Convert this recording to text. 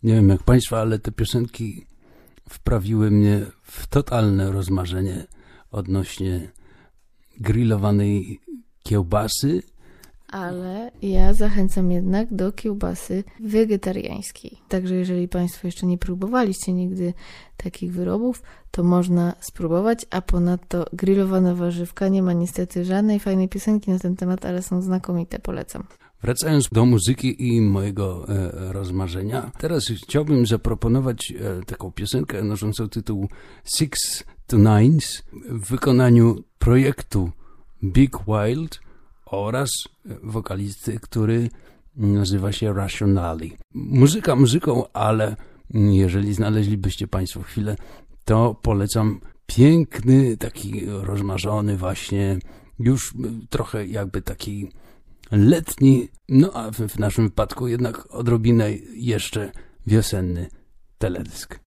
Nie wiem jak Państwa, ale te piosenki wprawiły mnie w totalne rozmarzenie odnośnie grillowanej kiełbasy. Ale ja zachęcam jednak do kiełbasy wegetariańskiej. Także jeżeli Państwo jeszcze nie próbowaliście nigdy takich wyrobów, to można spróbować, a ponadto grillowana warzywka nie ma niestety żadnej fajnej piosenki na ten temat, ale są znakomite, polecam. Wracając do muzyki i mojego rozmarzenia, teraz chciałbym zaproponować taką piosenkę noszącą tytuł Six to Nines w wykonaniu projektu Big Wild oraz wokalisty, który nazywa się Rationale. Muzyka muzyką, ale jeżeli znaleźlibyście Państwo chwilę, to polecam piękny, taki rozmarzony właśnie, już trochę jakby taki letni, no a w naszym wypadku jednak odrobinę jeszcze wiosenny teledysk.